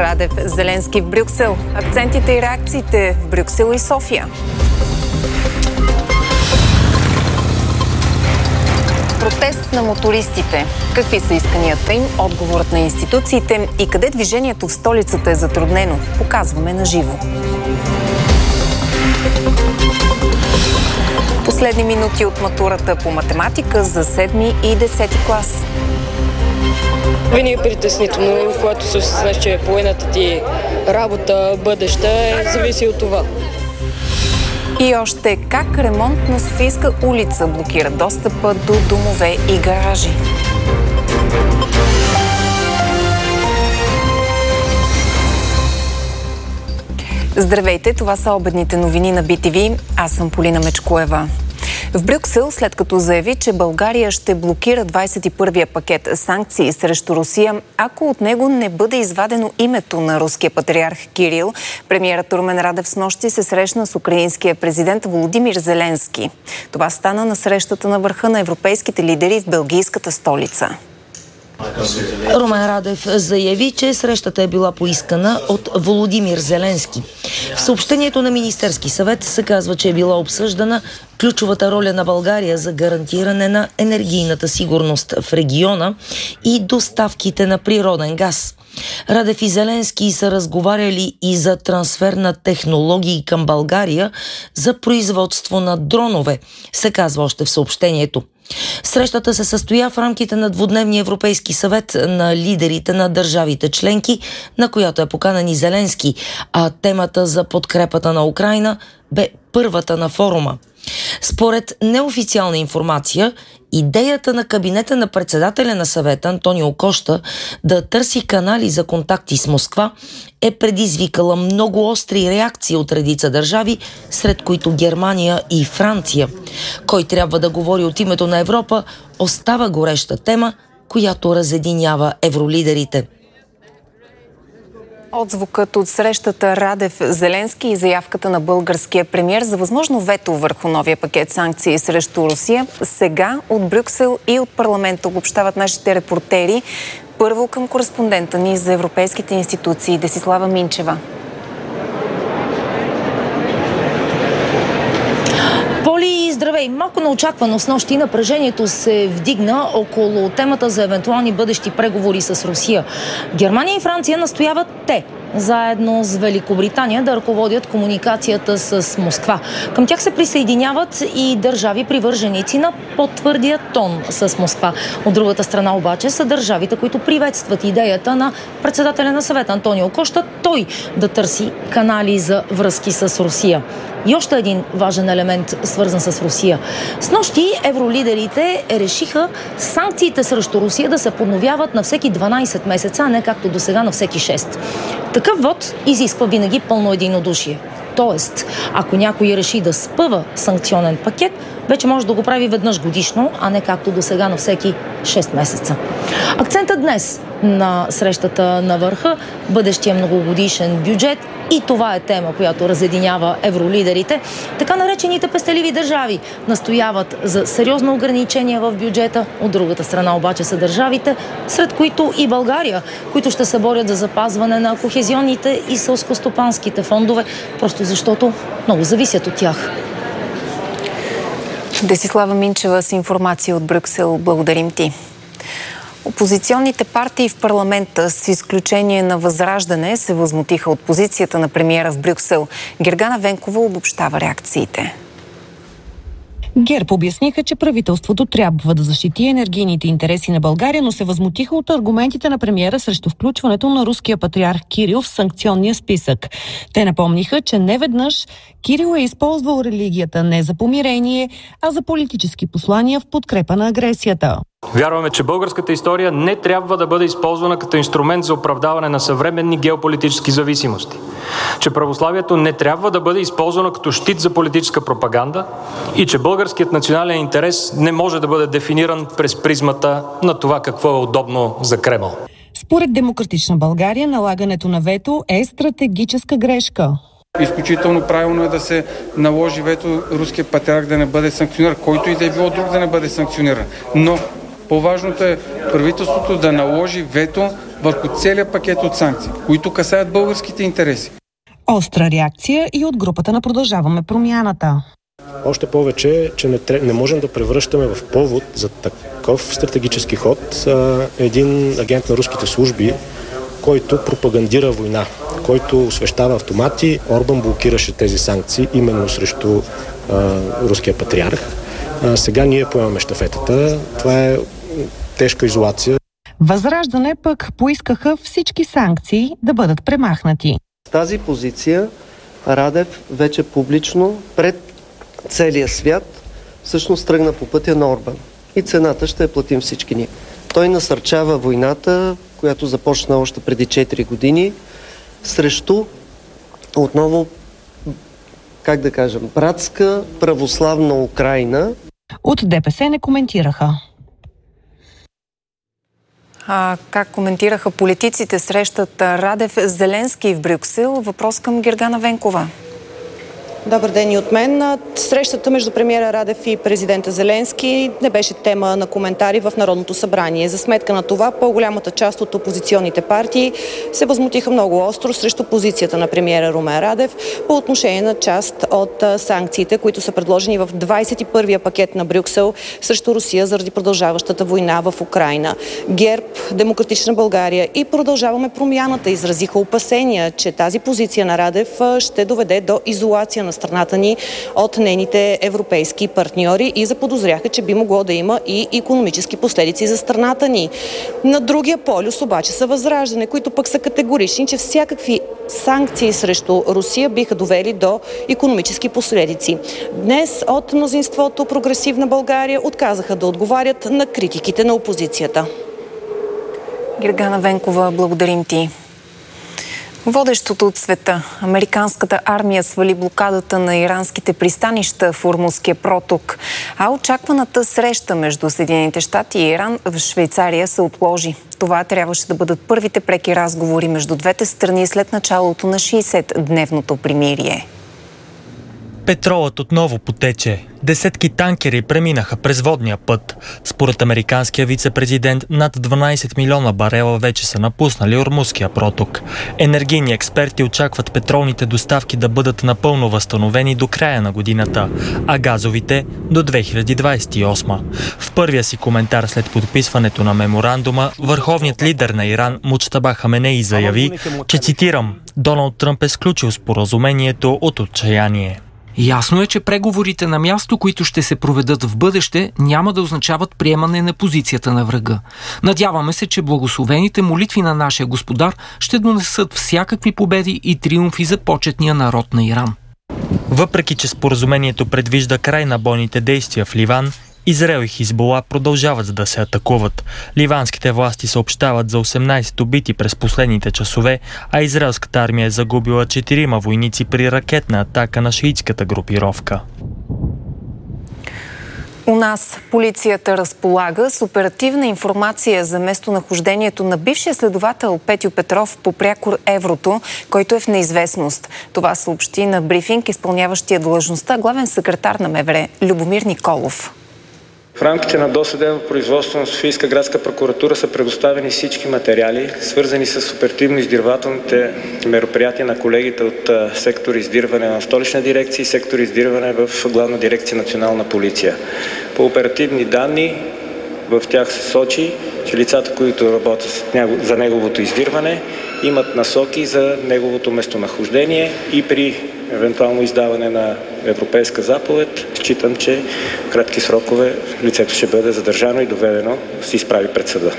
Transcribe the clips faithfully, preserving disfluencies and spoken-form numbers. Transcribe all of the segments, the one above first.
Радев, Зеленски в Брюксел. Акцентите и реакциите в Брюксел и София. Протест на мотористите. Какви са исканията им, отговорът на институциите и къде движението в столицата е затруднено? Показваме на живо. Последни минути от матурата по математика за седми и десети клас. Винаги е притеснително, когато се знаеш, че половината ти работа, бъдеща, зависи от това. И още как ремонт на Софийска улица блокира достъпа до домове и гаражи. Здравейте, това са обедните новини на Би Ти Ви. Аз съм Полина Мечкоева. В Брюксел, след като заяви, че България ще блокира двадесет и първия пакет санкции срещу Русия, ако от него не бъде извадено името на руския патриарх Кирил, премиерът Румен Радев снощи се срещна с украинския президент Володимир Зеленски. Това стана на срещата на върха на европейските лидери в белгийската столица. Румен Радев заяви, че срещата е била поискана от Володимир Зеленски. В съобщението на Министерски съвет се казва, че е била обсъждана ключовата роля на България за гарантиране на енергийната сигурност в региона и доставките на природен газ. Радев и Зеленски са разговаряли и за трансфер на технологии към България за производство на дронове, се казва още в съобщението. Срещата се състоя в рамките на двудневния Европейски съвет на лидерите на държавите членки, на която е поканен и Зеленски, а темата за подкрепата на Украйна бе първата на форума. Според неофициална информация, идеята на кабинета на председателя на съвета Антонио Коща да търси канали за контакти с Москва е предизвикала много остри реакции от редица държави, сред които Германия и Франция. Кой трябва да говори от името на Европа, остава гореща тема, която разединява евролидерите. Отзвукът от срещата Радев-Зеленски и заявката на българския премиер за възможно вето върху новия пакет санкции срещу Русия сега от Брюксел и от парламента обобщават нашите репортери. Първо към кореспондента ни за европейските институции Десислава Минчева. Поли, здравей! Малко неочаквано с нощи напрежението се вдигна около темата за евентуални бъдещи преговори с Русия. Германия и Франция настояват те, заедно с Великобритания, да ръководят комуникацията с Москва. Към тях се присъединяват и държави привърженици на по-твърдия тон с Москва. От другата страна обаче са държавите, които приветстват идеята на председателя на съвета Антонио Коща, той да търси канали за връзки с Русия. И още един важен елемент, свързан с Русия. С нощи евролидерите решиха санкциите срещу Русия да се подновяват на всеки дванадесет месеца, а не както до сега на всеки шест. Такъв вод изисква винаги пълно единодушие. Тоест, ако някой реши да спъва санкционен пакет, вече може да го прави веднъж годишно, а не както до сега на всеки шест месеца. Акцентът днес на срещата на върха, бъдещия многогодишен бюджет, и това е тема, която разединява евролидерите. Така наречените пестеливи държави настояват за сериозно ограничение в бюджета. От другата страна обаче са държавите, сред които и България, които ще се борят за запазване на кохезионните и селскостопанските фондове, просто защото много зависят от тях. Десислава Минчева с информация от Брюксел. Благодарим ти. Опозиционните партии в парламента, с изключение на Възраждане, се възмутиха от позицията на премиера в Брюксел. Гергана Венкова обобщава реакциите. ГЕРБ обясниха, че правителството трябва да защити енергийните интереси на България, но се възмутиха от аргументите на премиера срещу включването на руския патриарх Кирил в санкционния списък. Те напомниха, че неведнъж Кирил е използвал религията не за помирение, а за политически послания в подкрепа на агресията. Вярваме, че българската история не трябва да бъде използвана като инструмент за оправдаване на съвременни геополитически зависимости. Че православието не трябва да бъде използвано като щит за политическа пропаганда и че българският национален интерес не може да бъде дефиниран през призмата на това какво е удобно за Кремъл. Според Демократична България, налагането на вето е стратегическа грешка. Изключително правилно е да се наложи вето руския патриарх да не бъде санкциониран, който и да е било друг да не бъде санкциониран. Но По-важното е правителството да наложи вето върху целия пакет от санкции, които касаят българските интереси. Остра реакция и от групата на Продължаваме промяната. Още повече, че не, не можем да превръщаме в повод за такъв стратегически ход а, един агент на руските служби, който пропагандира война, който освещава автомати. Орбан блокираше тези санкции именно срещу а, руския патриарх. А, сега ние поемаме щафетата. Това е тежка изолация. Възраждане пък поискаха всички санкции да бъдат премахнати. В тази позиция Радев вече публично пред целия свят всъщност тръгна по пътя на Орбан. И цената ще я платим всички ние. Той насърчава войната, която започна още преди четири години, срещу отново, как да кажем, братска православна Украйна. От ДПС не коментираха. А как коментираха политиците срещата Радев-Зеленски в Брюксел? Въпрос към Гергана Венкова. Добър ден и от мен. Срещата между премиера Радев и президента Зеленски не беше тема на коментари в Народното събрание. За сметка на това, по-голямата част от опозиционните партии се възмутиха много остро срещу позицията на премиера Румен Радев по отношение на част от санкциите, които са предложени в двадесет и първия пакет на Брюксел срещу Русия заради продължаващата война в Украйна. ГЕРБ, Демократична България и Продължаваме промяната изразиха опасения, че тази позиция на Радев ще доведе до изолация на страната ни от нейните европейски партньори и заподозряха, че би могло да има и икономически последици за страната ни. На другия полюс обаче са Възраждане, които пък са категорични, че всякакви санкции срещу Русия биха довели до икономически последици. Днес от мнозинството Прогресивна България отказаха да отговарят на критиките на опозицията. Гергана Венкова, благодарим ти. Водещото от света. Американската армия свали блокадата на иранските пристанища в Ормузския проток, а очакваната среща между Съединените щати и Иран в Швейцария се отложи. Това трябваше да бъдат първите преки разговори между двете страни след началото на шейсетдневното примирие. Петролът отново потече. Десетки танкери преминаха през водния път. Според американския вице-президент, над дванадесет милиона барела вече са напуснали Ормузския проток. Енергийни експерти очакват петролните доставки да бъдат напълно възстановени до края на годината, а газовите до две хиляди двадесет и осма. В първия си коментар след подписването на меморандума, върховният лидер на Иран Муджтаба Хаменеи заяви, че, цитирам, Доналд Тръмп е сключил споразумението от отчаяние. Ясно е, че преговорите на място, които ще се проведат в бъдеще, няма да означават приемане на позицията на врага. Надяваме се, че благословените молитви на нашия Господар ще донесат всякакви победи и триумфи за почетния народ на Иран. Въпреки че споразумението предвижда край на бойните действия в Ливан, Израел и Хизбула продължават да се атакуват. Ливанските власти съобщават за осемнадесет убити през последните часове, а израелската армия е загубила четирима войници при ракетна атака на шиитската групировка. У нас полицията разполага с оперативна информация за местонахождението на бившия следовател Петю Петров по прякор Еврото, който е в неизвестност. Това съобщи на брифинг изпълняващия длъжността главен секретар на МВР Любомир Николов. В рамките на досъдебно производство на Софийска градска прокуратура са предоставени всички материали, свързани с оперативно-издирвателните мероприятия на колегите от сектор издирване на Столична дирекция и сектор издирване в Главна дирекция Национална полиция. По оперативни данни в тях се сочи, че лицата, които работят за неговото издирване, имат насоки за неговото местонахождение и при евентуално издаване на европейска заповед, считам, че в кратки срокове лицето ще бъде задържано и доведено да се изправи пред съда.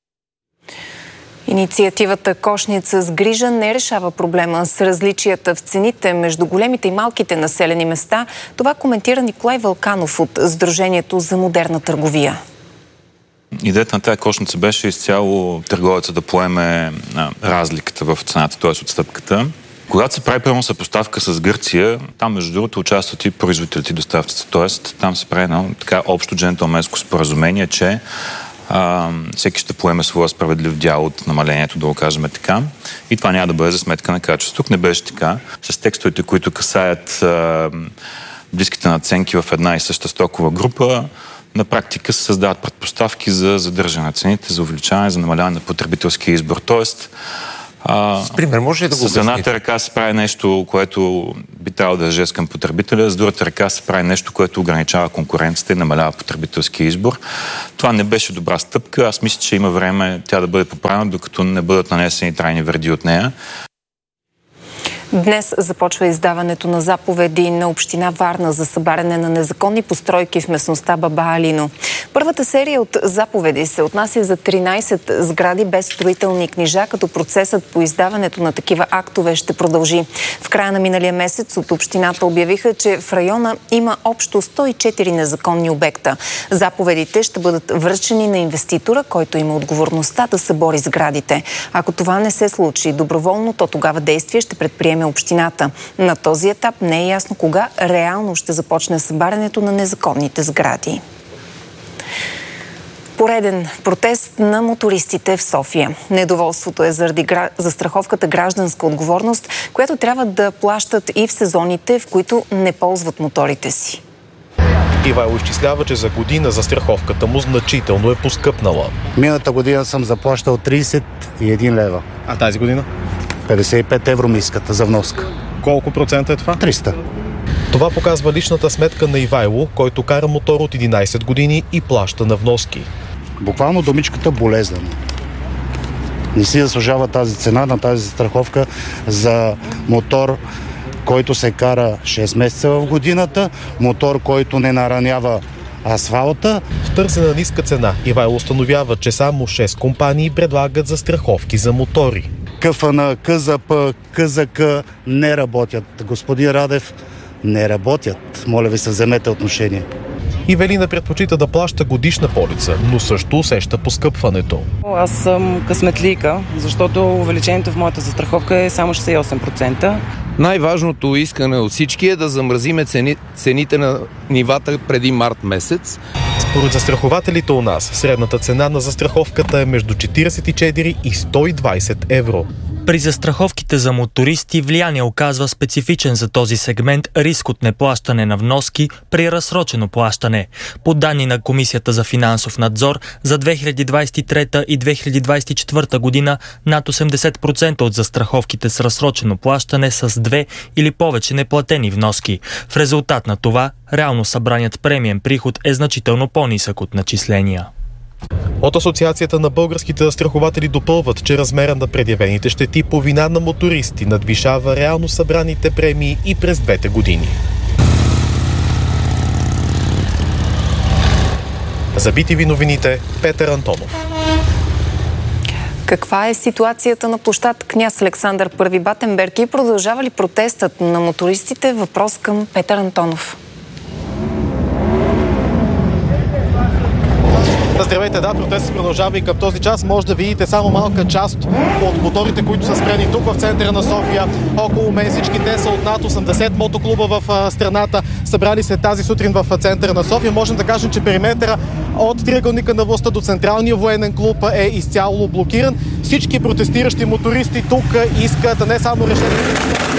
Инициативата Кошница с грижа не решава проблема с различията в цените между големите и малките населени места. Това коментира Николай Вълканов от Сдружението за модерна търговия. Идеята на тази кошница беше изцяло търговеца да поеме а, разликата в цената, т.е. отстъпката. Когато се прави прямо съпоставка с Гърция, там между другото участват и производителите и доставчици. Т.е. там се прави едно така общо джентълменско споразумение, че а, всеки ще поеме своя справедлив дял от намалението, да го кажем така. И това няма да бъде за сметка на качество. Тук не беше така. С текстовете, които касаят а, близките надценки в една и съща стокова група, на практика се създават предпоставки за задържане на цените, за увеличаване, за намаляване на потребителския избор. Тоест, а, с пример, може ли да го с едната ръка се прави нещо, което би трябвало да е жест към потребителя, с другата ръка се прави нещо, което ограничава конкуренцията и намалява потребителския избор. Това не беше добра стъпка. Аз мисля, че има време тя да бъде поправена, докато не бъдат нанесени трайни вреди от нея. Днес започва издаването на заповеди на община Варна за събаряне на незаконни постройки в местността Баба Алино. Първата серия от заповеди се отнася за тринайсет сгради без строителни книжа, като процесът по издаването на такива актове ще продължи. В края на миналия месец от общината обявиха, че в района има общо сто и четири незаконни обекта. Заповедите ще бъдат връчени на инвеститора, който има отговорността да събори сградите. Ако това не се случи доброволно, то тогава действие ще предприеме общината. На този етап не е ясно кога реално ще започне събарянето на незаконните сгради. Пореден протест на мотористите в София. Недоволството е заради гра... застраховката гражданска отговорност, която трябва да плащат и в сезоните, в които не ползват моторите си. Ивайло изчислява, че за година застраховката му значително е поскъпнала. Миналата година съм заплащал трийсет и един лева. А тази година? петдесет и пет евро ми искат за вноска. Колко процента е това? триста. Това показва личната сметка на Ивайло, който кара мотор от единайсет години и плаща на вноски. Буквално думичката болезнено. Не си заслужава тази цена на тази застраховка за мотор, който се кара шест месеца в годината, мотор, който не наранява асфалта. В търсена ниска цена Ивайло установява, че само шест компании предлагат застраховки за мотори. КФН, КЗП, КЗК не работят. Господин Радев, не работят. Моля ви се, вземете отношение. Ивелина предпочита да плаща годишна полица, но също усеща поскъпването. Аз съм късметлийка, защото увеличението в моята застраховка е само шейсет и осем процента. Най-важното искане от всички е да замразиме цени, цените на нивата преди март месец. Според застрахователите у нас, средната цена на застраховката е между четирийсет и четири и сто и двайсет евро. При застраховките за мотористи влияние оказва специфичен за този сегмент риск от неплащане на вноски при разсрочено плащане. По данни на Комисията за финансов надзор, за две хиляди двайсет и трета и две хиляди двайсет и четвърта година над осемдесет процента от застраховките с разсрочено плащане са с две или повече неплатени вноски. В резултат на това, реално събраният премиен приход е значително по-нисък от начисления. От Асоциацията на българските застрахователи допълват, че размера на предявените щети по вина на мотористи надвишава реално събраните премии и през двете години. За би ти ви новините, Петър Антонов. Каква е ситуацията на площад Княз Александър Първи Батенберг и продължава ли протестът на мотористите? Въпрос към Петър Антонов. Здравейте, да, протестът продължава и към този час. Може да видите само малка част от моторите, които са спрени тук в центъра на София. Около мен всички те са от над осемдесет мотоклуба в страната. Събрали се тази сутрин в центъра на София. Можем да кажем, че периметъра от триъгълника на властта до Централния военен клуб е изцяло блокиран. Всички протестиращи мотористи тук искат не само решение,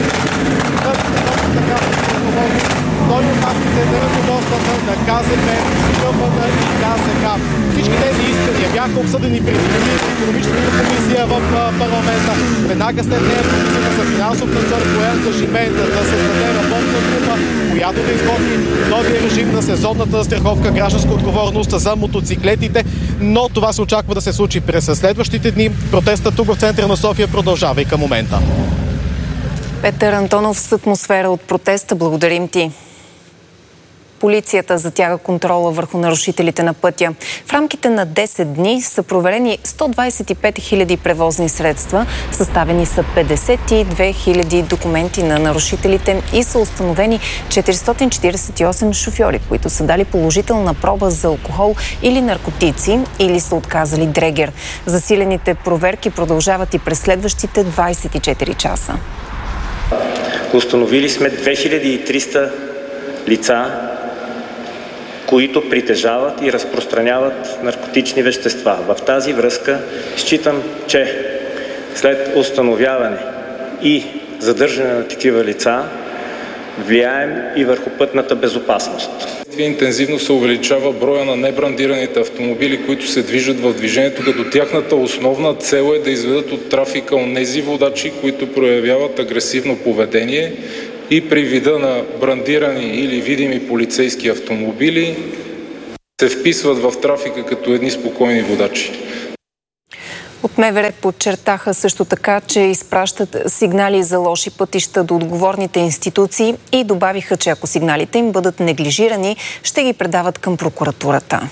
но и фактите на ръководствата на КЗП, КФН и КЗК. Всички тези искания бяха обсъдени преди икономическата комисия в парламента. Веднага след нея комисията за финансов надзор пое ангажимент да създаде работна група, която да изготви новия режим на сезонната застраховка гражданска отговорност за мотоциклетите, но това се очаква да се случи през следващите дни. Протестът тук в центъра на София продължава и към момента. Петър Антонов с атмосфера от протеста. Благодарим ти. Полицията затяга контрола върху нарушителите на пътя. В рамките на десет дни са проверени сто двайсет и пет хиляди превозни средства, съставени са петдесет и две хиляди документи на нарушителите и са установени четиристотин четирийсет и осем шофьори, които са дали положителна проба за алкохол или наркотици или са отказали дрегер. Засилените проверки продължават и през следващите двайсет и четири часа. Установили сме две хиляди и триста лица, които притежават и разпространяват наркотични вещества. В тази връзка считам, че след установяване и задържане на такива лица влияем и върху пътната безопасност. Интензивно се увеличава броя на небрандираните автомобили, които се движат в движението, като тяхната основна цел е да изведат от трафика онези водачи, които проявяват агресивно поведение и при вида на брандирани или видими полицейски автомобили се вписват в трафика като едни спокойни водачи. От МВР подчертаха също така, че изпращат сигнали за лоши пътища до отговорните институции и добавиха, че ако сигналите им бъдат неглижирани, ще ги предават към прокуратурата.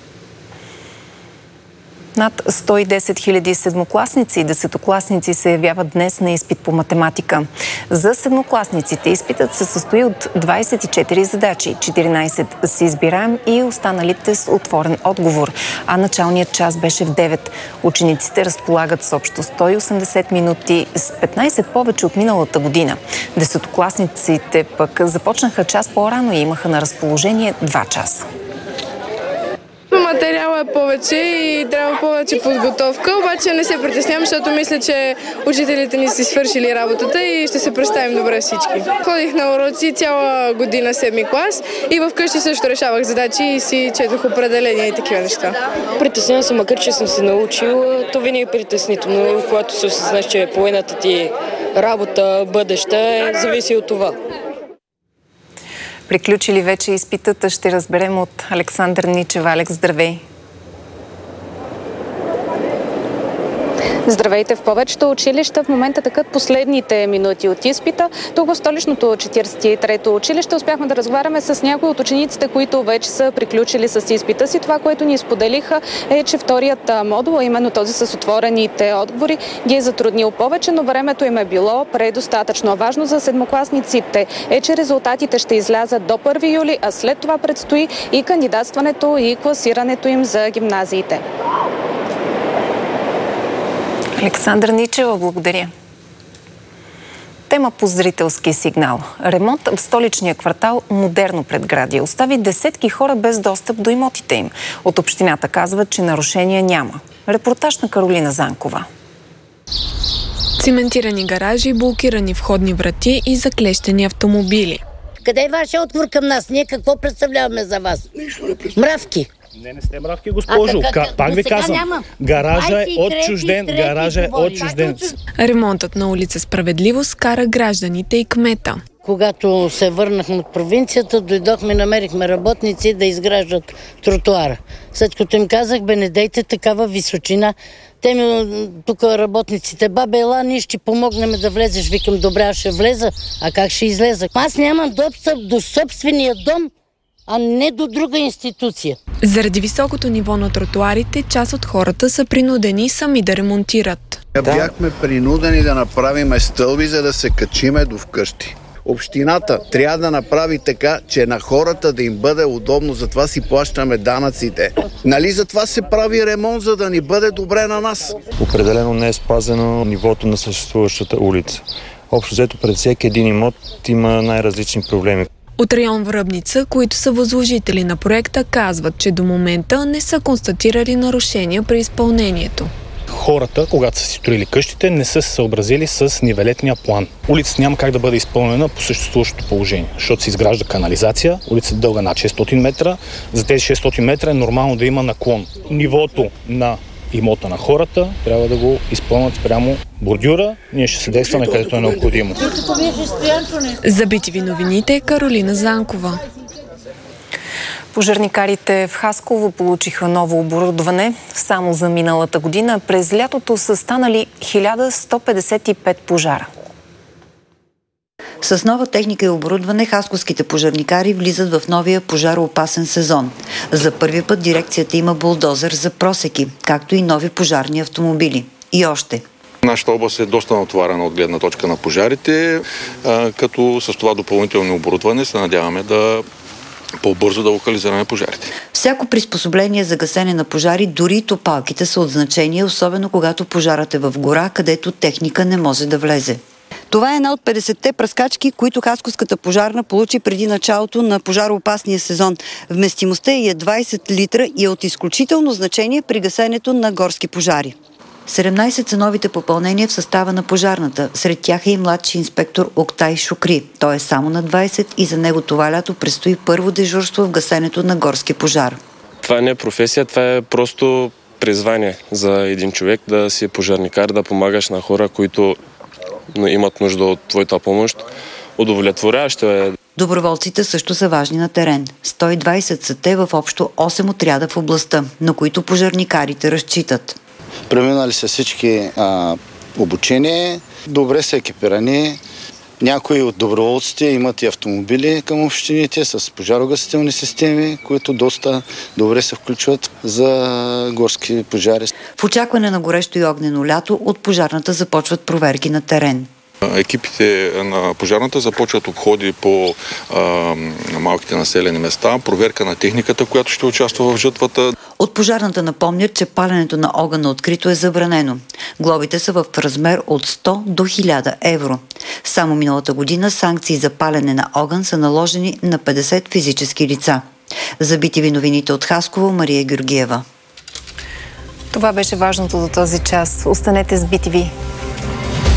Над сто и десет хиляди седмокласници и десетокласници се явяват днес на изпит по математика. За седмокласниците изпитът се състои от двадесет и четири задачи, четиринадесет с избираем и останалите с отворен отговор, а началният час беше в девет. Учениците разполагат с общо сто и осемдесет минути, с петнадесет повече от миналата година. Десетокласниците пък започнаха час по-рано и имаха на разположение два часа. Материала е повече и трябва повече подготовка, обаче не се притеснявам, защото мисля, че учителите ни са свършили работата и ще се представим добре всички. Ходих на уроци цяла година седми клас и вкъщи също решавах задачи и си четох определения и такива неща. Притеснявам се, макар че съм се научила, то винаги е притеснително, когато се осъзнаеш, че половината ти работа, бъдеща, зависи от това. Приключили вече изпитата, ще разберем от Александър Ничева. Алекс, здравей! Здравейте! В повечето училища в момента такът последните минути от изпита. Тук в столичното четиридесет и трето училище успяхме да разговаряме с някои от учениците, които вече са приключили с изпита си. Това, което ни споделиха, е, че вторият модул, а именно този с отворените отговори, ги е затруднил повече, но времето им е било предостатъчно. Важно за седмокласниците е, че резултатите ще излязат до първи юли, а след това предстои и кандидатстването и класирането им за гимназиите. Александър Ничева, благодаря. Тема по зрителски сигнал. Ремонт в столичния квартал Модерно предградие остави десетки хора без достъп до имотите им. От общината казват, че нарушения няма. Репортаж на Каролина Занкова. Циментирани гаражи, блокирани входни врати и заклещени автомобили. Къде е вашия отговор към нас? Ние какво представляваме за вас? Мравки. Не, не сте мравки, госпожо. А, как, пак ви казвам, няма. Гаража е отчужден. Гаража е отчужден. Ремонтът на улица Справедливост кара гражданите и кмета. Когато се върнахме от провинцията, дойдохме, намерихме работници да изграждат тротуара. След като им казах, бе, не дейте такава височина. Те ми, тук работниците, бабе, ела, ние ще помогнем да влезеш. Викам, добре, аз ще влеза. А как ще излеза? Аз нямам достъп до собствения дом, а не до друга институция. Заради високото ниво на тротуарите, част от хората са принудени сами да ремонтират. Бяхме принудени да направим стълби, за да се качиме до вкъщи. Общината трябва да направи така, че на хората да им бъде удобно, затова си плащаме данъците. Нали затова се прави ремонт, за да ни бъде добре на нас? Определено не е спазено нивото на съществуващата улица. Общо взето пред всеки един имот има най-различни проблеми. От район Връбница, които са възложители на проекта, казват, че до момента не са констатирали нарушения при изпълнението. Хората, когато са си строили къщите, не са се съобразили с нивелетния план. Улицата няма как да бъде изпълнена по съществуващото положение, защото се изгражда канализация, улицата дълга над шестстотин метра, за тези шестстотин метра е нормално да има наклон. Нивото на имота на хората трябва да го изпълнят спрямо бордюра. Ние ще съдействаме където е необходимо. За би ти ви новините, Каролина Занкова. Пожарникарите в Хасково получиха ново оборудване. Само за миналата година през лятото са станали хиляда сто петдесет и пет пожара. С нова техника и оборудване хасковските пожарникари влизат в новия пожароопасен сезон. За първи път дирекцията има булдозер за просеки, както и нови пожарни автомобили. И още. Нашата област е доста натоварена от гледна точка на пожарите, като с това допълнително оборудване се надяваме да по-бързо да локализираме пожарите. Всяко приспособление за гасене на пожари, дори и топалките са от значение, особено когато пожарът е в гора, където техника не може да влезе. Това е една от петдесетте пръскачки, които Хасковската пожарна получи преди началото на пожароопасния сезон. Вместимостта е двадесет литра и е от изключително значение при гасенето на горски пожари. седемнайсет са новите попълнения в състава на пожарната. Сред тях е и младши инспектор Октай Шукри. Той е само на двайсет и за него това лято предстои първо дежурство в гасенето на горски пожар. Това не е професия, това е просто призвание за един човек да си пожарникар, да помагаш на хора, които имат нужда от твоята помощ. Удовлетворяващо е. Доброволците също са важни на терен. сто и двайсет са те в общо осем отряда в областта, на които пожарникарите разчитат. Преминали са всички а, обучение, добре са екипирани. Някои от доброволците имат и автомобили към общините с пожарогасителни системи, които доста добре се включват за горски пожари. В очакване на горещо и огнено лято от пожарната започват проверки на терен. Екипите на пожарната започват обходи по а, малките населени места, проверка на техниката, която ще участва в жътвата. От пожарната напомнят, че паленето на огън на открито е забранено. Глобите са в размер от сто до хиляда евро. Само миналата година санкции за палене на огън са наложени на петдесет физически лица. За би ти ви новините от Хасково, Мария Георгиева. Това беше важното до този час. Останете с би ти ви.